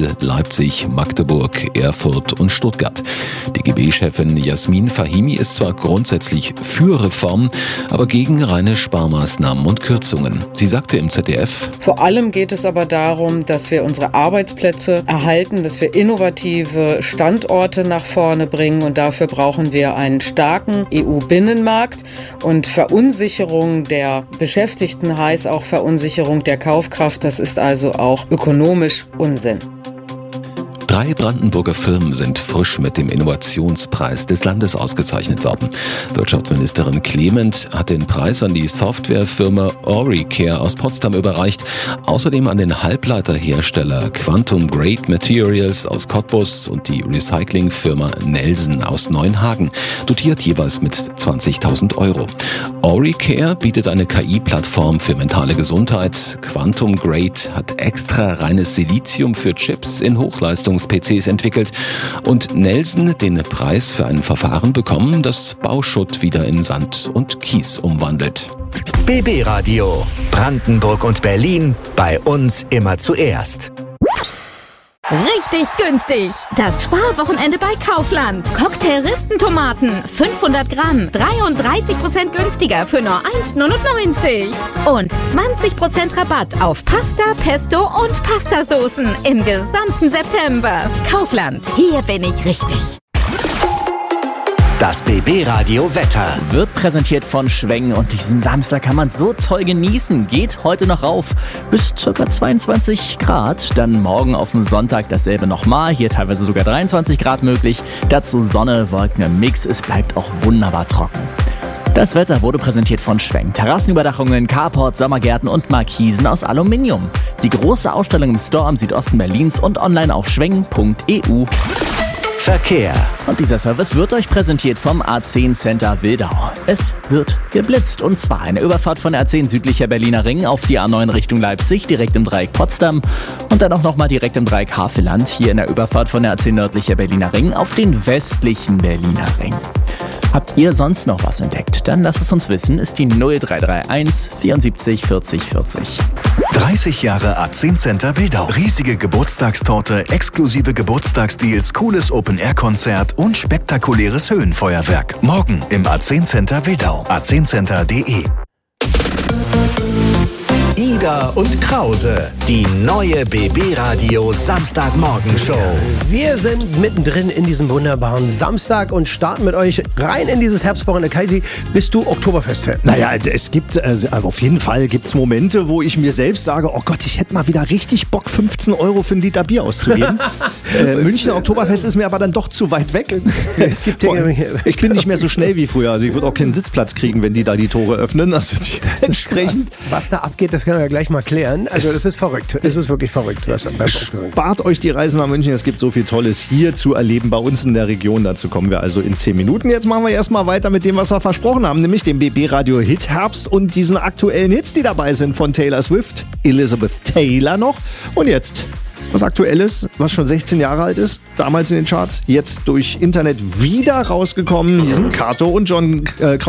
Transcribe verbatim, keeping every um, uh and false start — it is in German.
Kiel, Leipzig, Magdeburg, Erfurt und Stuttgart. Die G B-Chefin Jasmin Fahimi ist zwar grundsätzlich für Reformen, aber gegen reine Sparmaßnahmen und Kürzungen. Sie sagte im Z D F: Vor allem geht es aber darum, dass wir unsere Arbeitsplätze erhalten, dass wir innovative Standorte nach vorne bringen, und dafür brauchen wir einen starken E U-Binnenmarkt. Und Verunsicherung der Beschäftigten heißt auch Verunsicherung der Kaufkraft. Das ist also auch ökonomisch Unsinn. Drei Brandenburger Firmen sind frisch mit dem Innovationspreis des Landes ausgezeichnet worden. Wirtschaftsministerin Clement hat den Preis an die Softwarefirma Auricare aus Potsdam überreicht, außerdem an den Halbleiterhersteller Quantum Grade Materials aus Cottbus und die Recyclingfirma Nelson aus Neuenhagen, dotiert jeweils mit zwanzigtausend Euro. Auricare bietet eine K I-Plattform für mentale Gesundheit. Quantum Grade hat extra reines Silizium für Chips in Hochleistungs P Cs entwickelt, und Nelson den Preis für ein Verfahren bekommen, das Bauschutt wieder in Sand und Kies umwandelt. B B Radio. Brandenburg und Berlin. Bei uns immer zuerst. Richtig günstig! Das Sparwochenende bei Kaufland. Cocktail-Ristentomaten, fünfhundert Gramm, dreiunddreißig Prozent günstiger für nur eins Komma neunundneunzig. Und zwanzig Prozent Rabatt auf Pasta, Pesto und Pastasoßen im gesamten September. Kaufland, hier bin ich richtig. Das B B Radio Wetter wird präsentiert von Schwenk, und diesen Samstag kann man so toll genießen. Geht heute noch rauf bis ca. zweiundzwanzig Grad. Dann morgen auf dem Sonntag dasselbe nochmal. Hier teilweise sogar dreiundzwanzig Grad möglich. Dazu Sonne, Wolken im Mix. Es bleibt auch wunderbar trocken. Das Wetter wurde präsentiert von Schwenk. Terrassenüberdachungen, Carport, Sommergärten und Markisen aus Aluminium. Die große Ausstellung im Store am Südosten Berlins und online auf schwenk punkt e u. Verkehr. Und dieser Service wird euch präsentiert vom A zehn Center Wildau. Es wird geblitzt, und zwar eine Überfahrt von der A zehn südlicher Berliner Ring auf die A neun Richtung Leipzig, direkt im Dreieck Potsdam, und dann auch nochmal direkt im Dreieck Havelland, hier in der Überfahrt von der A zehn nördlicher Berliner Ring auf den westlichen Berliner Ring. Habt ihr sonst noch was entdeckt? Dann lasst es uns wissen, ist die null drei drei eins vierundsiebzig vierzig vierzig. dreißig Jahre A zehn Center Wildau. Riesige Geburtstagstorte, exklusive Geburtstagsdeals, cooles Open-Air-Konzert und spektakuläres Höhenfeuerwerk. Morgen im A zehn Center Wildau. a zehn center punkt de. Ida und Krause, die neue B B Radio Samstagmorgenshow. Wir sind mittendrin in diesem wunderbaren Samstag und starten mit euch rein in dieses Herbstwochenende. Kaisi, bist du Oktoberfest-Fan? Naja, es gibt, also auf jeden Fall gibt es Momente, wo ich mir selbst sage, oh Gott, ich hätte mal wieder richtig Bock, fünfzehn Euro für einen Liter Bier auszugeben. äh, Münchner Oktoberfest ist mir aber dann doch zu weit weg. Es gibt ja ich bin nicht mehr so schnell wie früher, also ich würde auch keinen Sitzplatz kriegen, wenn die da die Tore öffnen. Also die das ist entsprechend. Krass. Was da abgeht, das können wir ja gleich mal klären. Also das ist verrückt. Es ist wirklich verrückt. Was Spart euch die Reise nach München. Es gibt so viel Tolles hier zu erleben bei uns in der Region. Dazu kommen wir also in zehn Minuten. Jetzt machen wir erstmal weiter mit dem, was wir versprochen haben, nämlich dem B B Radio Hit Herbst und diesen aktuellen Hits, die dabei sind von Taylor Swift, Elizabeth Taylor noch. Und jetzt was Aktuelles, was schon sechzehn Jahre alt ist, damals in den Charts, jetzt durch Internet wieder rausgekommen. Hier sind Kato und John äh,